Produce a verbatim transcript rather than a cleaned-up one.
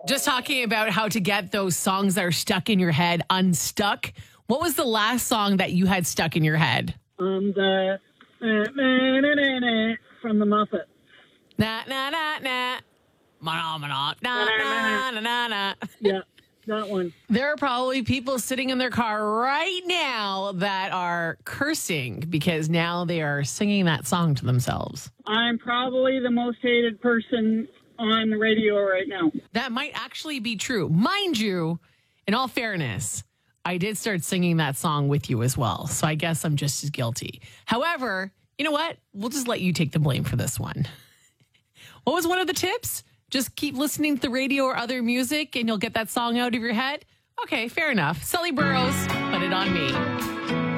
Just talking about how to get those songs that are stuck in your head unstuck. What was the last song that you had stuck in your head? Um, the uh, na, na, na, na, from the Muppets. Na na na na. Na na na na na na na. Yeah, that one. There are probably people sitting in their car right now that are cursing because now they are singing that song to themselves. I'm probably the most hated person on the radio right now. That might actually be true. Mind you, in all fairness, I did start singing that song with you as well. So I guess I'm just as guilty. However, you know what? We'll just let you take the blame for this one. What was one of the tips? Just keep listening to the radio or other music and you'll get that song out of your head? Okay, fair enough. Sully Burrows, Put It On Me.